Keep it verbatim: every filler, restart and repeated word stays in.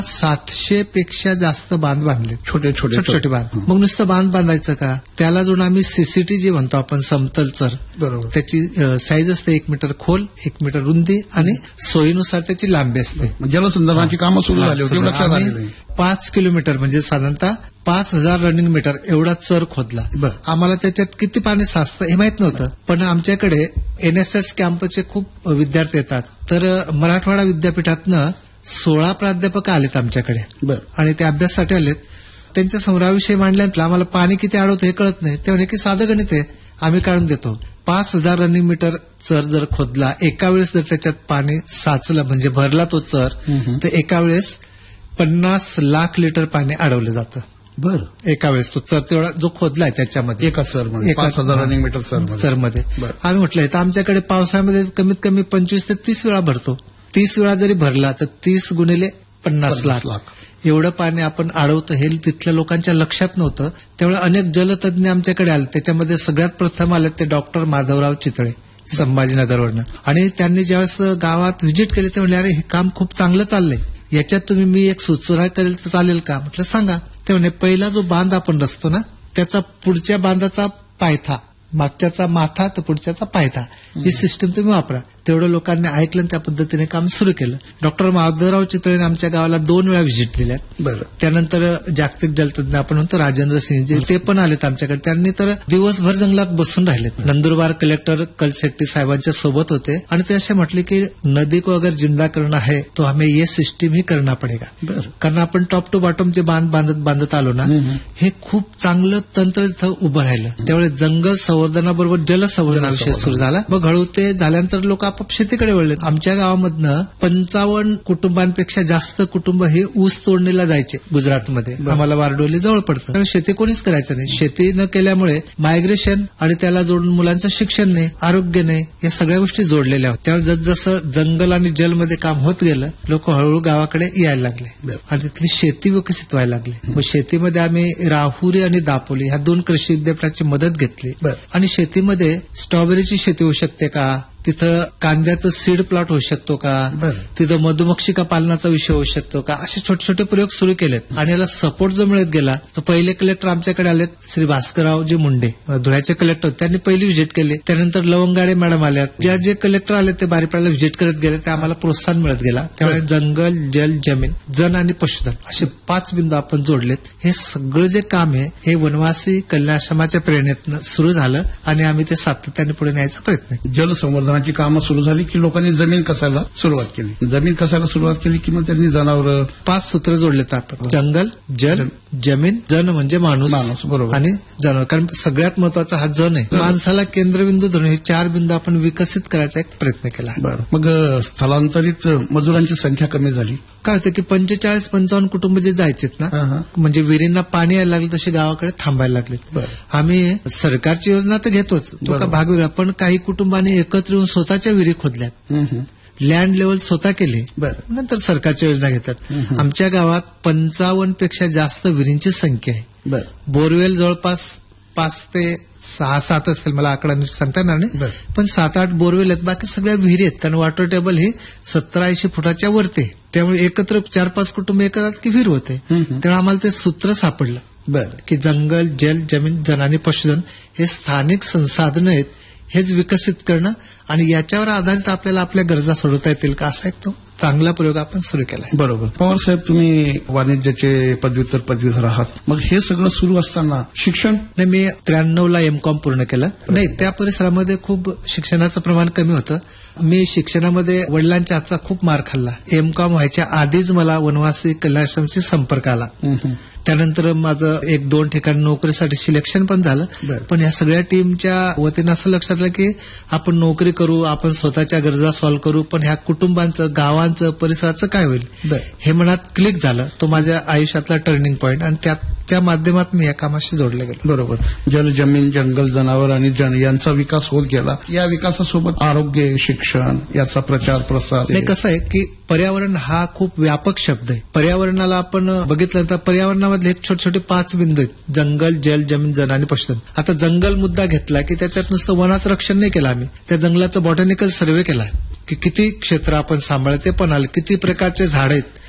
सातशे पेक्षा जास्त बांध बांधले, छोटे छोटे छोटे छोटे बांध. मग नुसतं बांध बांधायचं का, त्याला जोडून आम्ही सीसीटी जे म्हणतो आपण समतल चर, बरोबर, त्याची साईज असते एक मीटर खोल, एक मीटर रुंदी आणि सोयीनुसार त्याची लांबी असते. जलसंधारणाची कामं सुरू झाली होती, लक्षात आली. पाच किलोमीटर म्हणजे साधारणतः पाच हजार रनिंग मीटर एवढा चर खोदला. आम्हाला त्याच्यात किती पाणी साचतं हे माहित नव्हतं, पण आमच्याकडे एनएसएस कॅम्पचे खूप विद्यार्थी येतात. तर मराठवाडा विद्यापीठातनं सोळा प्राध्यापक आलेत आमच्याकडे आणि ते अभ्यासासाठी आलेत. त्यांच्या समोराविषयी मांडल्यानंतर आम्हाला पाणी किती अडवतं हे कळत नाही. ते म्हणे की साधं गणित आहे, आम्ही काढून देतो. पाच हजार रनिंग मीटर चर जर खोदला, एका वेळेस जर त्याच्यात पाणी साचलं म्हणजे भरला तो चर, तर एका वेळेस पन्नास लाख लिटर पाणी अडवलं जातं. बर, एका वेळेस तो चर तेवढा जो खोदलाय त्याच्यामध्ये एका सर पाच हजार रनिंग मीटर सर सर मध्ये. आम्ही म्हटलंय तर आमच्याकडे पावसाळ्यामध्ये कमीत कमी पंचवीस ते तीस वेळा भरतो. तीस वेळा जरी भरला तर तीस गुणिले पन्नास लाख एवढं पाणी आपण अडवतो हे तिथल्या लोकांच्या लक्षात नव्हतं. त्यामुळे अनेक जलतज्ञ आमच्याकडे आले. त्याच्यामध्ये सगळ्यात प्रथम आले ते डॉक्टर माधवराव चितळे संभाजीनगरवरनं. आणि त्यांनी ज्यावेळेस गावात व्हिजिट केली ते म्हणले अरे हे काम खूप चांगलं चाललंय, याच्यात तुम्ही मी एक सुचना करेल तर चालेल का. म्हटलं सांगा. ते म्हणे पहिला जो बांध आपण रचतो ना त्याचा पुढच्या बांधाचा पायथा, मागच्याचा माथा तर पुढच्याचा पायथा, ही सिस्टीम तुम्ही वापरा. तेवढं लोकांनी ऐकलं त्या पद्धतीने काम सुरू केलं. डॉक्टर माधवराव चितळेने आमच्या गावाला दोन वेळा व्हिजिट दिल्यात. बरं. त्यानंतर जागतिक जलतज्ञ आपण म्हणतो राजेंद्र सिंहजी, ते पण आलेत आमच्याकडे. त्यांनी तर दिवसभर जंगलात बसून राहिलेत. नंदुरबार कलेक्टर कलशेट्टी साहेबांच्या सोबत होते आणि ते असे म्हटले की नदी को अगर जिंदा करना है तो हमें ये सिस्टीम ही करना पडेगा. कारण आपण टॉप टू बॉटम जे बांध बांधत बांधत आलो ना, हे खूप चांगलं तंत्र इथं उभं राहिलं. त्यामुळे जंगल संवर्धनाबरोबर जलसंवर्धनाविषयी सुरू झाला. मग हळू ते झाल्यानंतर लोक आपाप शेतीकडे वळले. आमच्या गावामधनं पंचावन्न कुटुंबांपेक्षा जास्त कुटुंब हे ऊस तोडणीला जायचे गुजरातमध्ये. आम्हाला वारडोली जवळ पडतं, कारण शेती कोणीच करायचं नाही. शेती न केल्यामुळे मायग्रेशन आणि त्याला जोडून मुलांचं शिक्षण नाही, आरोग्य नाही, या सगळ्या गोष्टी जोडलेल्या होत्या. त्यामुळे जसजसं जंगल आणि जलमध्ये काम होत गेलं, लोक हळूहळू गावाकडे यायला लागले आणि तिथली शेती विकसित व्हायला लागली. मग शेतीमध्ये आम्ही राहुरी आणि दापोली ह्या दोन कृषी विद्यापीठाची मदत घेतली आणि शेतीमध्ये स्ट्रॉबेरीची शेती होऊ शकते का, तिथं कांद्याचं सीड प्लॉट होऊ शकतो का, तिथं मधुमक्षिका पालनाचा विषय होऊ शकतो का, असे छोटे छोटे प्रयोग सुरू केलेत. आणि याला सपोर्ट जो मिळत गेला तर पहिले कलेक्टर आमच्याकडे आलेत श्री भास्कररावजी मुंडे, धुळ्याचे कलेक्टर, त्यांनी पहिली व्हिजिट केली. त्यानंतर लवंगाडे मॅडम आल्यात. ज्या जे कलेक्टर आले ते बारीपाड्याला व्हिजिट करत गेले, ते आम्हाला प्रोत्साहन मिळत गेला. त्यामुळे जंगल, जल, जमीन, जन आणि पशुधन असे पाच बिंदू आपण जोडलेत. हे सगळं जे काम आहे हे वनवासी कल्याणाश्रमाच्या प्रेरणेतनं सुरू झालं आणि आम्ही ते सातत्याने पुढे न्यायचा प्रयत्न केला. जलसंवर्धन कामं सुरू झाली की लोकांनी जमीन कसायला सुरुवात केली. जमीन कसायला सुरुवात केली की मग त्यांनी जनावर पाच सूत्र जोडलेत आपण: जंगल, जल, जमीन, जन म्हणजे माणूस, माणूस बरोबर, आणि जनावर. कारण सगळ्यात महत्वाचा हा जन आहे. माणसाला केंद्रबिंदू धरून हे चार बिंदू आपण विकसित करायचा एक प्रयत्न केला. बरं. मग स्थलांतरित मजुरांची संख्या कमी झाली. काय होतं की पंचेचाळीस पंचावन्न कुटुंब जे जायचेत ना, म्हणजे विहिरींना पाणी यायला लागलं तसे गावाकडे थांबायला लागलेत. आम्ही सरकारची योजना तर घेतोच, तो का भाग वेगळा, पण काही कुटुंबांनी एकत्र येऊन स्वतःच्या विहिरी खोदल्यात, लँड लेवल स्वतः केले, नंतर सरकारच्या योजना घेतात. आमच्या गावात पंचावन्न पेक्षा जास्त विहिरींची संख्या आहे. बोरवेल जवळपास पाच ते सहा सात असतील, मला आकडा नीट सांगता येणार नाही, पण सात आठ बोरवेल आहेत. बाकी सगळ्या विहिरी आहेत, कारण वॉटर टेबल ही सत्तर ऐंशी फुटाच्या वरती. त्यामुळे एकत्र चार पाच कुटुंब एकत्र की विहीर होते. त्यामुळे आम्हाला ते सूत्र सापडलं की जंगल, जल, जमीन, जन आणि पशुधन हे स्थानिक संसाधनं आहेत, हेच विकसित करणं आणि याच्यावर आधारित आपल्याला आपल्या गरजा सोडवता येतील का, असा एक तो चांगला प्रयोग आपण सुरू केलाय. बरोबर. पवार साहेब, तुम्ही वाणिज्याचे पदव्युत्तर पदवीधर आहात. मग हे सगळं सुरू असताना शिक्षण? नाही, मी त्र्याण्णव ला एम कॉम पूर्ण केलं. नाही, त्या परिसरामध्ये खूप शिक्षणाचं प्रमाण कमी होतं. मी शिक्षणामध्ये वडिलांच्या हातचा खूप मार खाल्ला. एम कॉम व्हायच्या आधीच मला वनवासी कल्याणाश्रमशी संपर्क आला. त्यानंतर माझं एक दोन ठिकाणी नोकरीसाठी सिलेक्शन पण झालं. पण या सगळ्या टीमच्या वतीनं असं लक्षात आलं की आपण नोकरी करू, आपण स्वतःच्या गरजा सॉल्व्ह करू, पण ह्या कुटुंबांचं, गावांचं, परिसराचं काय होईल हे मनात क्लिक झालं. तो माझ्या आयुष्यातला टर्निंग पॉईंट आणि त्याच्या माध्यमात मी या कामाशी जोडले गेलो. बरोबर. जल, जमीन, जंगल, जनावर आणि जन यांचा विकास होत गेला. या विकासासोबत आरोग्य, शिक्षण याचा प्रचार प्रसार. नाही, कसं आहे की पर्यावरण हा खूप व्यापक शब्द आहे. पर्यावरणाला आपण बघितलं तर पर्यावरणामधले एक छोटे छोटे पाच बिंदू आहेत: जंगल, जल, जमीन, जन आणि पशुधन. आता जंगल मुद्दा घेतला की त्याच्यात नुसतं वनाचं रक्षण नाही केलं आम्ही, त्या जंगलाचं बॉटॅनिकल सर्व्हे केला की किती क्षेत्र आपण सांभाळते पण आलं, किती प्रकारचे झाड आहेत,